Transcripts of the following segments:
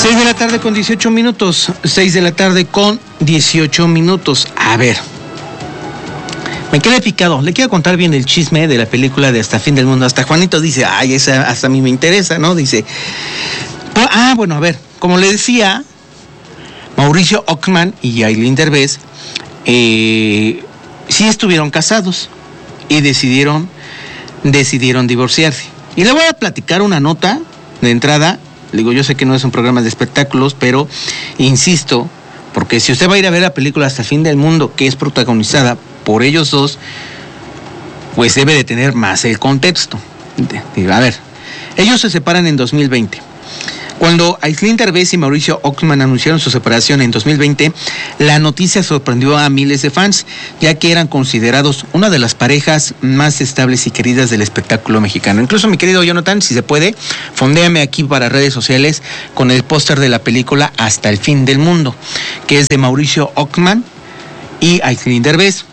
6 de la tarde con 18 minutos. 6 de la tarde con 18 minutos. A ver. Me quedé picado. Le quiero contar bien el chisme de la película de Hasta Fin del Mundo. Hasta Juanito dice, ay, esa hasta a mí me interesa, ¿no? Dice. Bueno, a ver. Como le decía, Mauricio Ockman y Aislinn Derbez sí estuvieron casados y decidieron divorciarse. Y le voy a platicar una nota de entrada. Le digo, yo sé que no es un programa de espectáculos, pero insisto, porque si usted va a ir a ver la película Hasta Fin del Mundo, que es protagonizada por ellos dos, pues debe de tener más el contexto. A ver, ellos se separan en 2020. Cuando Aislinn Derbez y Mauricio Ockman anunciaron su separación en 2020, la noticia sorprendió a miles de fans, ya que eran considerados una de las parejas más estables y queridas del espectáculo mexicano. Incluso, mi querido Jonathan, si se puede, fondéame aquí para redes sociales con el póster de la película Hasta el Fin del Mundo, que es de Mauricio Ockman y Aislinn Derbez.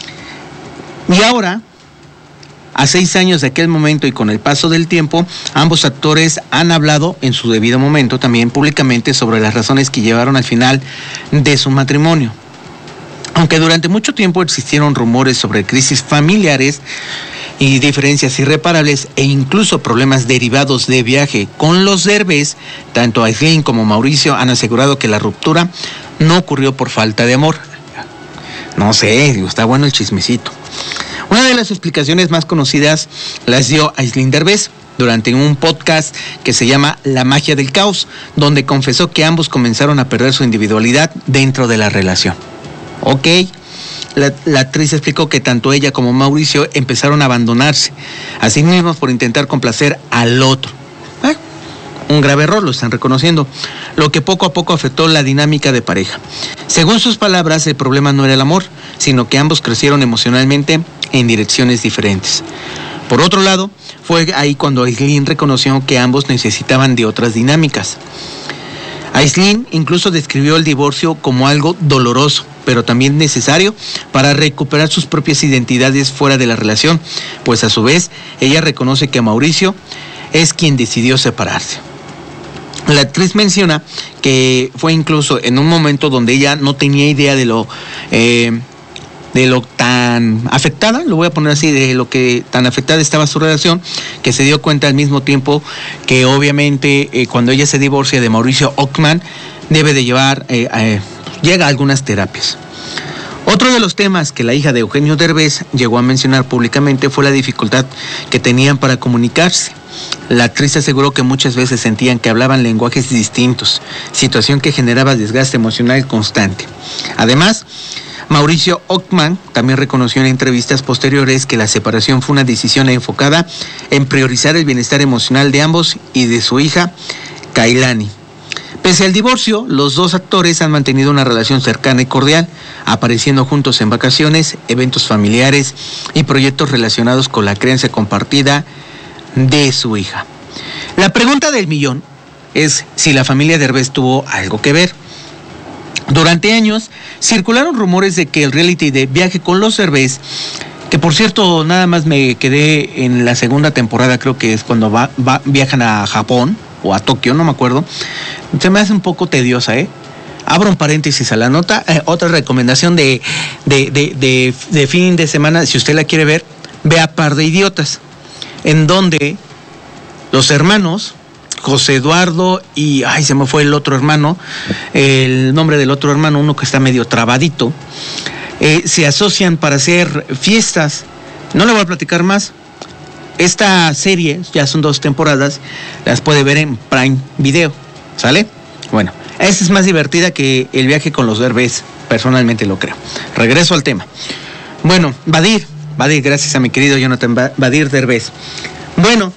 Y ahora, a 6 años de aquel momento y con el paso del tiempo, ambos actores han hablado en su debido momento también públicamente sobre las razones que llevaron al final de su matrimonio. Aunque durante mucho tiempo existieron rumores sobre crisis familiares y diferencias irreparables e incluso problemas derivados de viaje con los Derbez, tanto Aislinn como Mauricio han asegurado que la ruptura no ocurrió por falta de amor. No sé, está bueno el chismecito. Una de las explicaciones más conocidas las dio Aislinn Derbez durante un podcast que se llama La Magia del Caos, donde confesó que ambos comenzaron a perder su individualidad dentro de la relación. Ok, la actriz explicó que tanto ella como Mauricio empezaron a abandonarse a sí mismos por intentar complacer al otro. Un grave error, lo están reconociendo, lo que poco a poco afectó la dinámica de pareja. Según sus palabras, el problema no era el amor, sino que ambos crecieron emocionalmente en direcciones diferentes. Por otro lado, fue ahí cuando Aislinn reconoció que ambos necesitaban de otras dinámicas. Aislinn incluso describió el divorcio como algo doloroso, pero también necesario para recuperar sus propias identidades fuera de la relación, pues a su vez, ella reconoce que Mauricio es quien decidió separarse. La actriz menciona que fue incluso en un momento donde ella no tenía idea de lo tan afectada, lo voy a poner así, de lo que tan afectada estaba su relación, que se dio cuenta al mismo tiempo que obviamente cuando ella se divorcia de Mauricio Ockman, debe de llevar, llega a algunas terapias. Otro de los temas que la hija de Eugenio Derbez llegó a mencionar públicamente fue la dificultad que tenían para comunicarse. La actriz aseguró que muchas veces sentían que hablaban lenguajes distintos, situación que generaba desgaste emocional constante. Además, Mauricio Ockman también reconoció en entrevistas posteriores que la separación fue una decisión enfocada en priorizar el bienestar emocional de ambos y de su hija, Kailani. Pese al divorcio, los dos actores han mantenido una relación cercana y cordial, apareciendo juntos en vacaciones, eventos familiares y proyectos relacionados con la crianza compartida de su hija. La pregunta del millón es si la familia Derbez tuvo algo que ver. Durante años circularon rumores de que el reality de Viaje con los Derbez, que por cierto nada más me quedé en la segunda temporada, creo que es cuando viajan a Japón o a Tokio, no me acuerdo, se me hace un poco tediosa, Abro un paréntesis a la nota. Otra recomendación de fin de semana, si usted la quiere ver, vea Par de Idiotas, en donde los hermanos José Eduardo y, se me fue el otro hermano, el nombre del otro hermano, uno que está medio trabadito, se asocian para hacer fiestas. No le voy a platicar más. Esta serie, ya son 2 temporadas, las puede ver en Prime Video, ¿sale? Bueno, esta es más divertida que el Viaje con los Derbez, personalmente lo creo. Regreso al tema. Bueno, Badir, gracias a mi querido Jonathan Badir Derbez. Bueno,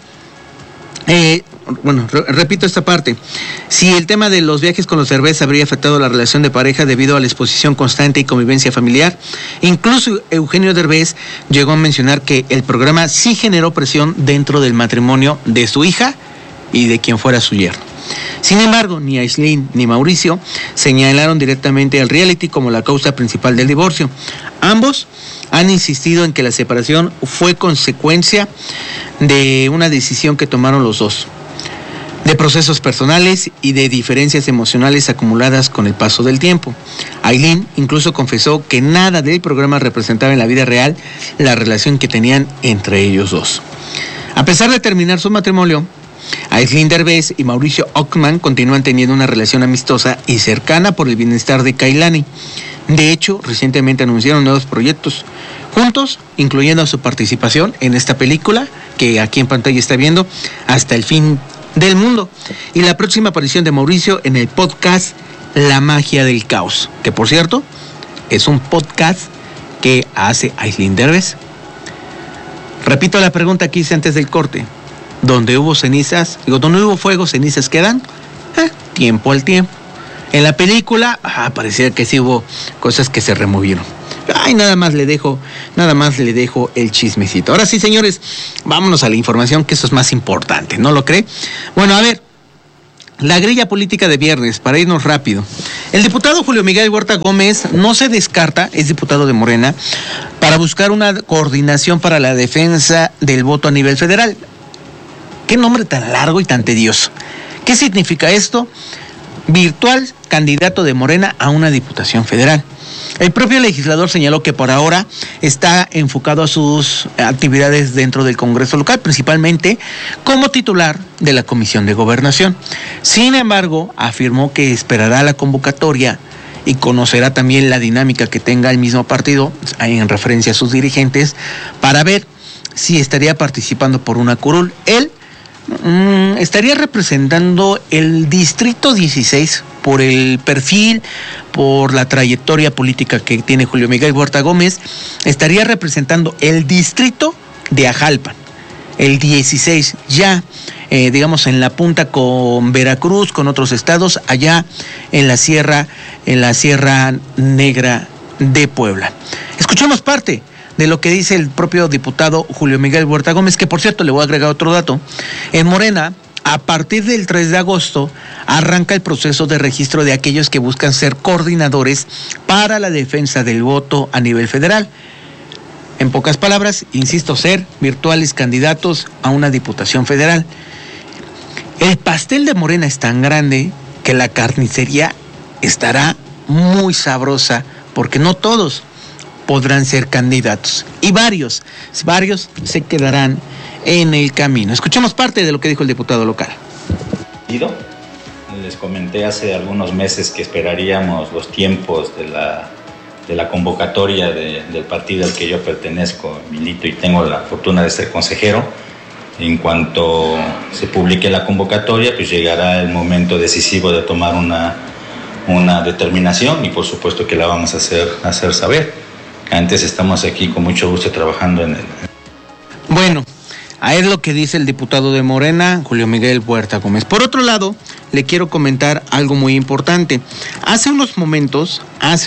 repito esta parte. Si el tema de los viajes con los Derbez habría afectado la relación de pareja debido a la exposición constante y convivencia familiar, incluso Eugenio Derbez llegó a mencionar que el programa sí generó presión dentro del matrimonio de su hija y de quien fuera su yerno. Sin embargo, ni Aislinn ni Mauricio señalaron directamente al reality como la causa principal del divorcio. Ambos han insistido en que la separación fue consecuencia de una decisión que tomaron los dos. de procesos personales y de diferencias emocionales acumuladas con el paso del tiempo. Aileen incluso confesó que nada del programa representaba en la vida real la relación que tenían entre ellos dos. A pesar de terminar su matrimonio, Aileen Derbez y Mauricio Ockman continúan teniendo una relación amistosa y cercana por el bienestar de Kailani. De hecho, recientemente anunciaron nuevos proyectos juntos, incluyendo su participación en esta película que aquí en pantalla está viendo, Hasta el fin del mundo, y la próxima aparición de Mauricio en el podcast La magia del caos, que por cierto es un podcast que hace Aileen Derbez. Repito la pregunta que hice antes del corte: donde hubo cenizas, donde hubo fuego, cenizas quedan. Tiempo al tiempo. En la película, parecía que sí hubo cosas que se removieron. Ay, nada más le dejo el chismecito. Ahora sí, señores, vámonos a la información, que eso es más importante, ¿no lo cree? Bueno, a ver, la grilla política de viernes, para irnos rápido. El diputado Julio Miguel Huerta Gómez no se descarta, es diputado de Morena, para buscar una coordinación para la defensa del voto a nivel federal. Qué nombre tan largo y tan tedioso. ¿Qué significa esto? Virtual candidato de Morena a una diputación federal. El propio legislador señaló que por ahora está enfocado a sus actividades dentro del Congreso local, principalmente como titular de la Comisión de Gobernación. Sin embargo, afirmó que esperará la convocatoria y conocerá también la dinámica que tenga el mismo partido en referencia a sus dirigentes para ver si estaría participando por una curul. Él estaría representando el distrito 16 por el perfil, por la trayectoria política que tiene Julio Miguel Huerta Gómez. Estaría representando el distrito de Ajalpan, el 16, ya digamos en la punta con Veracruz, con otros estados, allá en la Sierra Negra de Puebla. Escuchemos parte de lo que dice el propio diputado Julio Miguel Huerta Gómez, que por cierto le voy a agregar otro dato. En Morena, a partir del 3 de agosto, arranca el proceso de registro de aquellos que buscan ser coordinadores para la defensa del voto a nivel federal. En pocas palabras, insisto, ser virtuales candidatos a una diputación federal. El pastel de Morena es tan grande que la carnicería estará muy sabrosa, porque no todos podrán ser candidatos y varios se quedarán en el camino. Escuchemos parte de lo que dijo el diputado local. Les comenté hace algunos meses que esperaríamos los tiempos de la convocatoria del partido al que yo pertenezco, milito y tengo la fortuna de ser consejero. En cuanto se publique la convocatoria, pues llegará el momento decisivo de tomar una determinación, y por supuesto que la vamos a hacer saber. Antes estamos aquí con mucho gusto trabajando en el... Bueno, es lo que dice el diputado de Morena, Julio Miguel Huerta Gómez. Por otro lado, le quiero comentar algo muy importante. Hace unos momentos,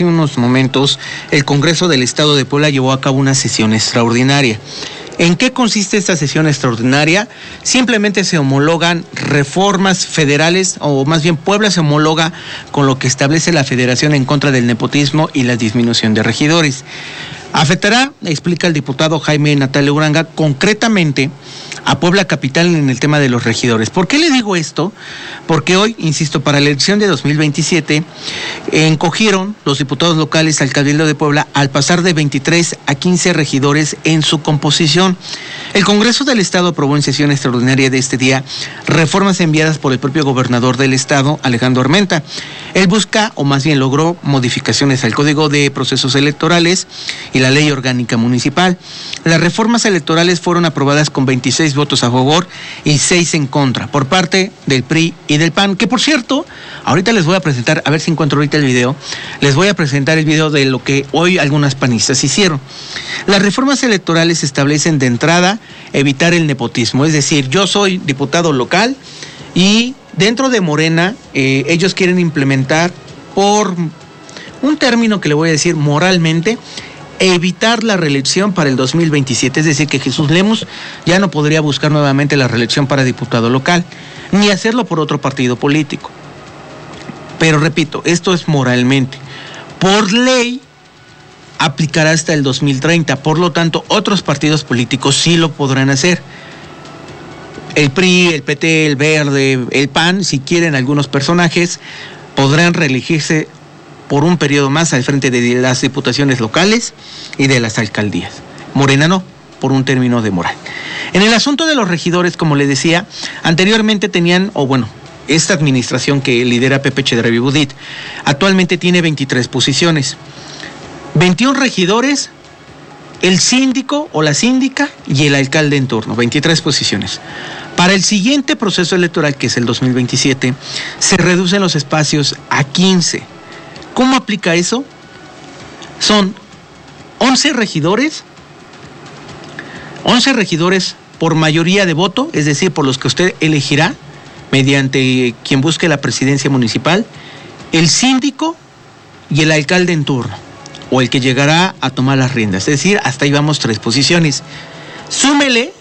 el Congreso del Estado de Puebla llevó a cabo una sesión extraordinaria. ¿En qué consiste esta sesión extraordinaria? Simplemente se homologan reformas federales, o más bien Puebla se homologa con lo que establece la Federación en contra del nepotismo y la disminución de regidores. Afectará, explica el diputado Jaime Natalio Uranga, concretamente a Puebla Capital en el tema de los regidores. ¿Por qué le digo esto? Porque hoy, insisto, para la elección de 2027, encogieron los diputados locales al Cabildo de Puebla al pasar de 23 a 15 regidores en su composición. El Congreso del Estado aprobó en sesión extraordinaria de este día reformas enviadas por el propio gobernador del Estado, Alejandro Armenta. Él busca, o más bien logró, modificaciones al Código de Procesos Electorales y la Ley Orgánica Municipal. Las reformas electorales fueron aprobadas con 26 votos a favor y 6 en contra por parte del PRI y del PAN, que por cierto, ahorita les voy a presentar, a ver si encuentro ahorita el video, les voy a presentar el video de lo que hoy algunas panistas hicieron. Las reformas electorales establecen de entrada evitar el nepotismo, es decir, yo soy diputado local y dentro de Morena ellos quieren implementar, por un término que le voy a decir moralmente, evitar la reelección para el 2027, es decir, que Jesús Lemus ya no podría buscar nuevamente la reelección para diputado local, ni hacerlo por otro partido político. Pero repito, esto es moralmente. Por ley, aplicará hasta el 2030, por lo tanto, otros partidos políticos sí lo podrán hacer. el PRI, el PT, el Verde, el PAN, si quieren algunos personajes, podrán reelegirse por un periodo más al frente de las diputaciones locales y de las alcaldías. Morena no, por un término de moral. En el asunto de los regidores, como le decía, anteriormente tenían, esta administración que lidera Pepe Chedraui Budit, actualmente tiene 23 posiciones. 21 regidores, el síndico o la síndica y el alcalde en turno, 23 posiciones. Para el siguiente proceso electoral, que es el 2027, se reducen los espacios a 15. ¿Cómo aplica eso? Son 11 regidores por mayoría de voto, es decir, por los que usted elegirá mediante quien busque la presidencia municipal, el síndico y el alcalde en turno, o el que llegará a tomar las riendas. Es decir, hasta ahí vamos 3 posiciones. Súmele,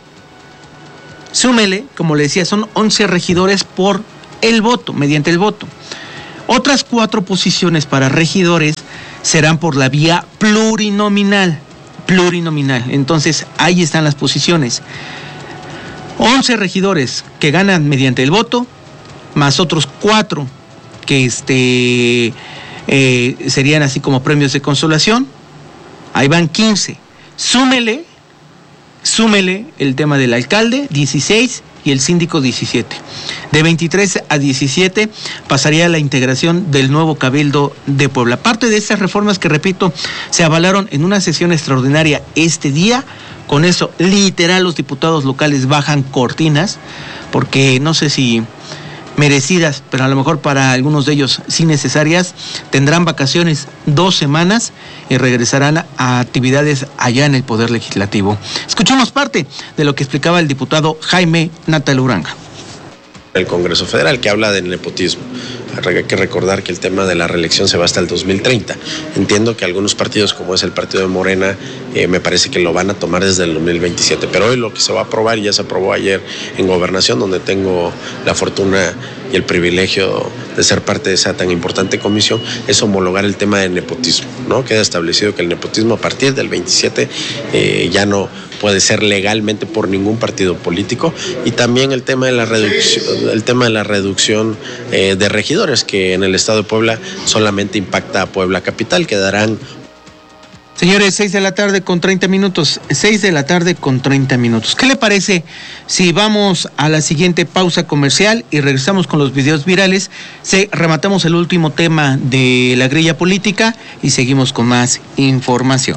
como le decía, son 11 regidores por el voto, mediante el voto. Otras 4 posiciones para regidores serán por la vía plurinominal. Entonces, ahí están las posiciones. 11 regidores que ganan mediante el voto, más otros 4 que serían así como premios de consolación. Ahí van 15. Súmele el tema del alcalde, 16, y el síndico, 17. De 23 a 17 pasaría la integración del nuevo Cabildo de Puebla. Parte de estas reformas que, repito, se avalaron en una sesión extraordinaria este día. Con eso, literal, los diputados locales bajan cortinas, porque no sé si merecidas, pero a lo mejor para algunos de ellos sí necesarias, tendrán vacaciones 2 semanas y regresarán a actividades allá en el Poder Legislativo. Escuchemos parte de lo que explicaba el diputado Jaime Natal Uranga. El Congreso Federal, que habla de nepotismo. Hay que recordar que el tema de la reelección se va hasta el 2030. Entiendo que algunos partidos, como es el partido de Morena, me parece que lo van a tomar desde el 2027. Pero hoy lo que se va a aprobar, y ya se aprobó ayer en Gobernación, donde tengo la fortuna y el privilegio de ser parte de esa tan importante comisión, es homologar el tema del nepotismo, ¿no? Queda establecido que el nepotismo a partir del 27 ya no puede ser legalmente por ningún partido político, y también el tema de la reducción de regidores, que en el estado de Puebla solamente impacta a Puebla capital. Quedarán. Señores, 6 de la tarde con 30 minutos. 6 de la tarde con 30 minutos. ¿Qué le parece si vamos a la siguiente pausa comercial y regresamos con los videos virales? Rematamos el último tema de la grilla política y seguimos con más información.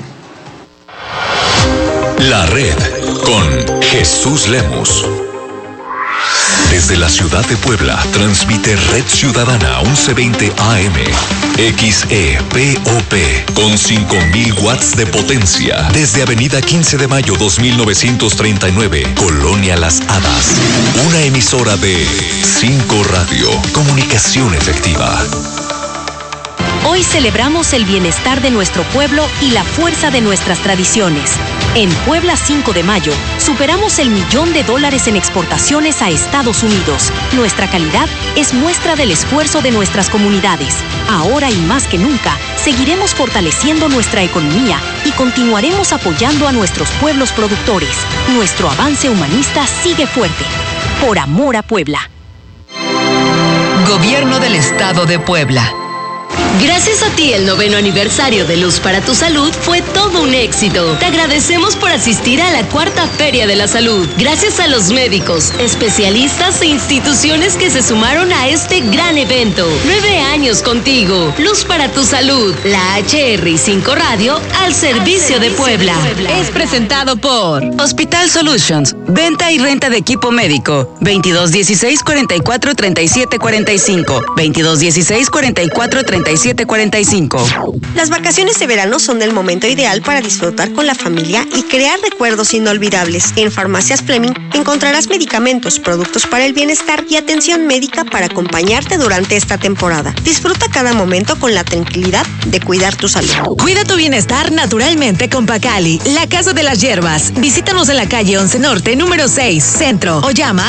La Red con Jesús Lemus. Desde la ciudad de Puebla, transmite Red Ciudadana 1120 AM, XEPOP, con 5,000 watts de potencia. Desde Avenida 15 de Mayo 2939, Colonia Las Hadas. Una emisora de 5 Radio, comunicación efectiva. Hoy celebramos el bienestar de nuestro pueblo y la fuerza de nuestras tradiciones. En Puebla 5 de Mayo, superamos el $1,000,000 en exportaciones a Estados Unidos. Nuestra calidad es muestra del esfuerzo de nuestras comunidades. Ahora y más que nunca, seguiremos fortaleciendo nuestra economía y continuaremos apoyando a nuestros pueblos productores. Nuestro avance humanista sigue fuerte. Por amor a Puebla. Gobierno del Estado de Puebla. Gracias a ti, el 9º aniversario de Luz para tu Salud fue todo un éxito. Te agradecemos por asistir a la 4ª Feria de la Salud. Gracias a los médicos, especialistas e instituciones que se sumaron a este gran evento. 9 años contigo. Luz para tu Salud. La HR y 5 Radio al servicio de Puebla. Es presentado por Hospital Solutions. Venta y renta de equipo médico. 2216-443745. 2216-443745. Las vacaciones de verano son el momento ideal para disfrutar con la familia y crear recuerdos inolvidables. En Farmacias Fleming encontrarás medicamentos, productos para el bienestar y atención médica para acompañarte durante esta temporada. Disfruta cada momento con la tranquilidad de cuidar tu salud. Cuida tu bienestar naturalmente con Pacali, la Casa de las Hierbas. Visítanos en la calle 11 Norte, número 6, Centro, o llama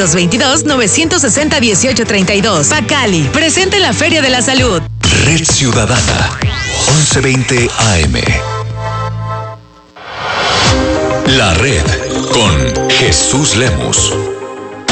222-960-1832. Pacali, presente en la Feria de la Salud. Red Ciudadana, 1120 AM. La Red con Jesús Lemus.